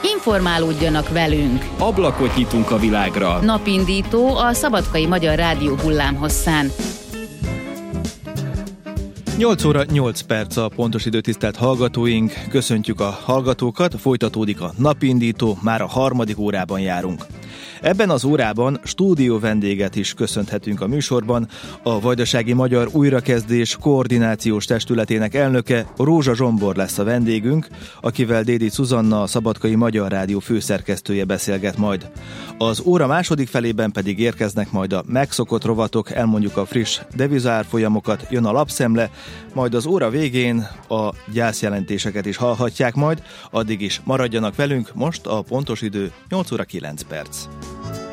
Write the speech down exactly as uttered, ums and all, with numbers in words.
Informálódjanak velünk! Ablakot nyitunk a világra! Napindító a Szabadkai Magyar Rádió hullámhosszán. nyolc óra nyolc perc a pontos idő, tisztelt hallgatóink. Köszöntjük a hallgatókat, folytatódik a Napindító, már a harmadik órában járunk. Ebben az órában stúdió vendéget is köszönhetünk a műsorban. A Vajdasági Magyar Újrakezdés Koordinációs Testületének elnöke, Rózsa Zsombor lesz a vendégünk, akivel Dédi Zsuzsanna, a Szabadkai Magyar Rádió főszerkesztője beszélget majd. Az óra második felében pedig érkeznek majd a megszokott rovatok, elmondjuk a friss devizaárfolyamokat, jön a lapszemle, majd az óra végén a gyászjelentéseket is hallhatják majd, addig is maradjanak velünk, most a pontos idő nyolc óra kilenc perc.